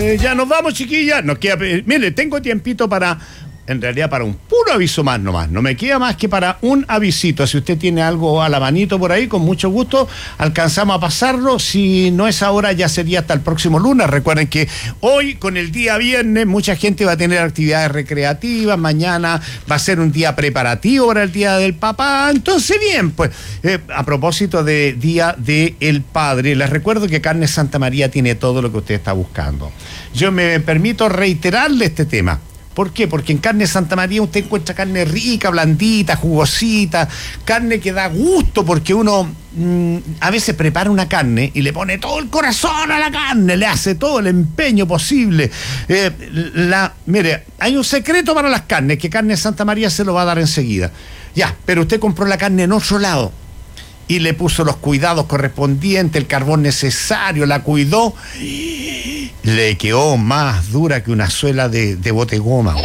Ya nos vamos, chiquillas. Nos queda, mire, tengo tiempito para, en realidad, para un puro aviso más nomás. No me queda más que para un avisito. Si usted tiene algo a la manito por ahí, con mucho gusto, alcanzamos a pasarlo. Si no es ahora, ya sería hasta el próximo lunes. Recuerden que hoy, con el día viernes, mucha gente va a tener actividades recreativas. Mañana va a ser un día preparativo para el Día del Papá. Entonces, bien, pues, a propósito de Día del Padre, les recuerdo que Carne Santa María tiene todo lo que usted está buscando. Yo me permito reiterarle este tema. ¿Por qué? Porque en Carne Santa María usted encuentra carne rica, blandita, jugosita, carne que da gusto, porque uno a veces prepara una carne y le pone todo el corazón a la carne, le hace todo el empeño posible. Mire, hay un secreto para las carnes, que Carne Santa María se lo va a dar enseguida. Ya, pero usted compró la carne en otro lado y le puso los cuidados correspondientes, el carbón necesario, la cuidó, le quedó más dura que una suela de bote goma.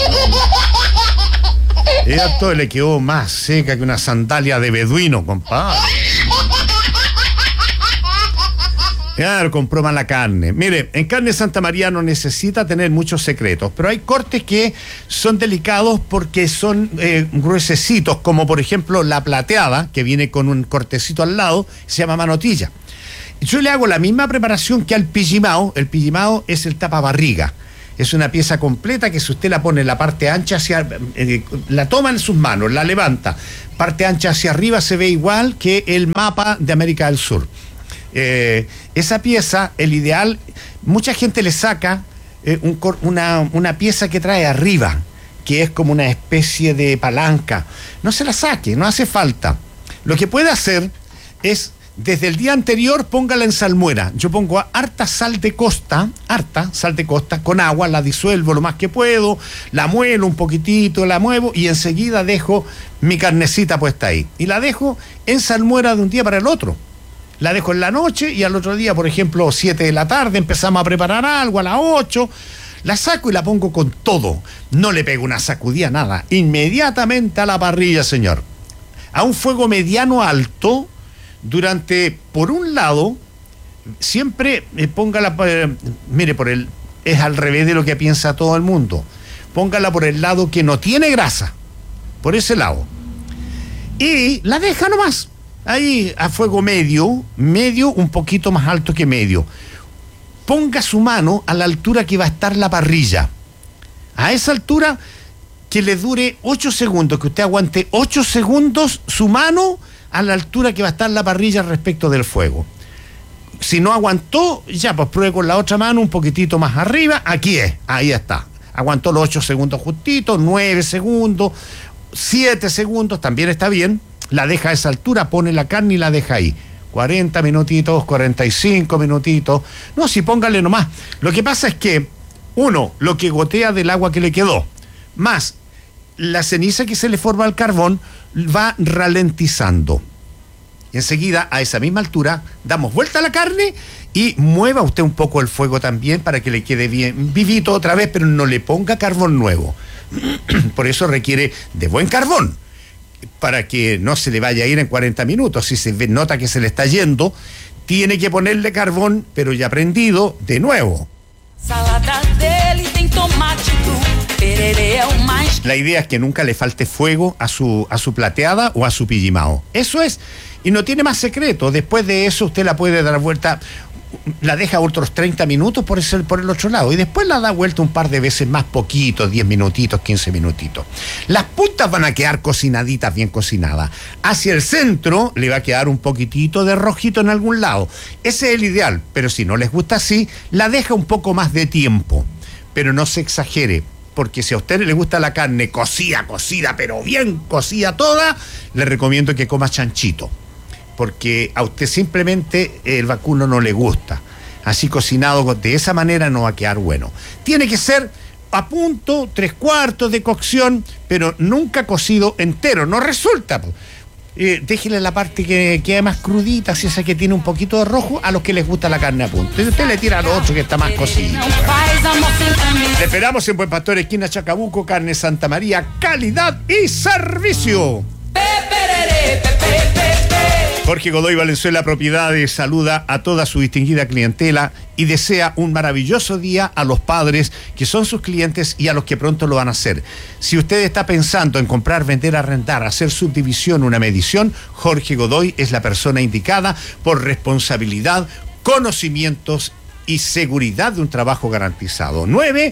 Esto le quedó más seca que una sandalia de beduino, compadre. Claro, compró mala carne. Mire, en Carne Santa María no necesita tener muchos secretos, pero hay cortes que son delicados porque son gruesecitos, como por ejemplo la plateada, que viene con un cortecito al lado, se llama manotilla. Yo le hago la misma preparación que al pillimao. El pillimao es el tapabarriga. Es una pieza completa que si usted la pone en la parte ancha la toma en sus manos, la levanta, parte ancha hacia arriba, se ve igual que el mapa de América del Sur. Esa pieza, el ideal, mucha gente le saca una pieza que trae arriba, que es como una especie de palanca. No se la saque, no hace falta. Lo que puede hacer es, desde el día anterior, póngala en salmuera. Yo pongo harta sal de costa, con agua, la disuelvo lo más que puedo, la muelo un poquitito, la muevo y enseguida dejo mi carnecita puesta ahí. Y la dejo en salmuera de un día para el otro. La dejo en la noche y al otro día, por ejemplo, 7 de la tarde, empezamos a preparar algo a las 8. La saco y la pongo con todo. No le pego una sacudida, nada. Inmediatamente a la parrilla, señor. A un fuego mediano alto, durante, por un lado, siempre póngala, mire, es al revés de lo que piensa todo el mundo. Póngala por el lado que no tiene grasa. Por ese lado. Y la deja nomás. Ahí a fuego medio, un poquito más alto que medio. Ponga su mano a la altura que va a estar la parrilla. A esa altura que le dure 8 segundos, que usted aguante 8 segundos su mano a la altura que va a estar la parrilla respecto del fuego. Si no aguantó, ya pues pruebe con la otra mano un poquitito más arriba. Aquí es, ahí está. Aguantó los 8 segundos justitos, 9 segundos, 7 segundos, también está bien. La deja a esa altura, pone la carne y la deja ahí. 40 minutitos, 45 minutitos. No, si póngale nomás. Lo que pasa es que, uno, lo que gotea del agua que le quedó, más la ceniza que se le forma al carbón, va ralentizando. Y enseguida, a esa misma altura, damos vuelta a la carne y mueva usted un poco el fuego también para que le quede bien vivito otra vez, pero no le ponga carbón nuevo. Por eso requiere de buen carbón, para que no se le vaya a ir en 40 minutos. Si se nota que se le está yendo, tiene que ponerle carbón, pero ya prendido, de nuevo. La idea es que nunca le falte fuego a su plateada o a su pillimao. Eso es, y no tiene más secreto. Después de eso usted la puede dar vuelta, la deja otros 30 minutos por el otro lado y después la da vuelta un par de veces más, poquito, 10 minutitos, 15 minutitos. Las puntas van a quedar cocinaditas, bien cocinadas. Hacia el centro le va a quedar un poquitito de rojito en algún lado. Ese es el ideal, pero si no les gusta así, la deja un poco más de tiempo. Pero no se exagere, porque si a usted le gusta la carne cocida, pero bien cocida toda, le recomiendo que coma chanchito. Porque a usted simplemente el vacuno no le gusta. Así cocinado de esa manera no va a quedar bueno. Tiene que ser a punto, 3/4 de cocción, pero nunca cocido entero. No resulta. Déjele la parte que queda más crudita, si esa que tiene un poquito de rojo, a los que les gusta la carne a punto. Y usted le tira a lo otro que está más cocido. Le esperamos en Buen Pastor, esquina Chacabuco, Carne Santa María, calidad y servicio. Jorge Godoy Valenzuela Propiedades saluda a toda su distinguida clientela y desea un maravilloso día a los padres que son sus clientes y a los que pronto lo van a hacer. Si usted está pensando en comprar, vender, arrendar, hacer subdivisión, una medición, Jorge Godoy es la persona indicada por responsabilidad, conocimientos y seguridad de un trabajo garantizado.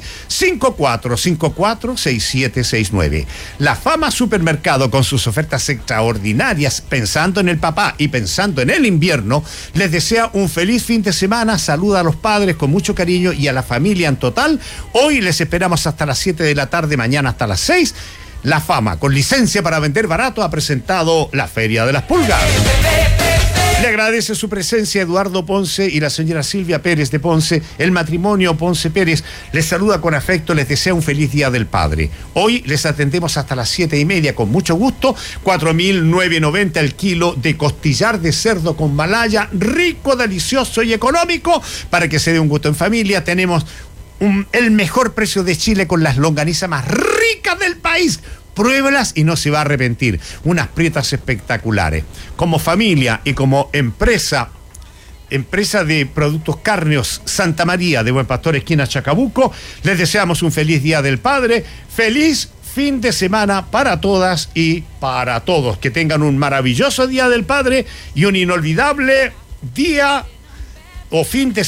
954546769. La Fama Supermercado, con sus ofertas extraordinarias, pensando en el papá y pensando en el invierno, les desea un feliz fin de semana. Saluda a los padres con mucho cariño y a la familia en total. Hoy les esperamos hasta las 7 de la tarde, mañana hasta las 6. La Fama, con licencia para vender barato, ha presentado la Feria de las Pulgas. Le agradece su presencia Eduardo Ponce y la señora Silvia Pérez de Ponce. El matrimonio Ponce Pérez les saluda con afecto, les desea un feliz Día del Padre. Hoy les atendemos hasta las 7:30 con mucho gusto. 4.990 el kilo de costillar de cerdo con malaya, rico, delicioso y económico, para que se dé un gusto en familia. Tenemos el mejor precio de Chile con las longanizas más ricas del país. Pruébelas y no se va a arrepentir. Unas prietas espectaculares. Como familia y como empresa de productos cárneos Santa María de Buen Pastor, esquina Chacabuco, les deseamos un feliz Día del Padre. Feliz fin de semana para todas y para todos. Que tengan un maravilloso Día del Padre y un inolvidable día o fin de semana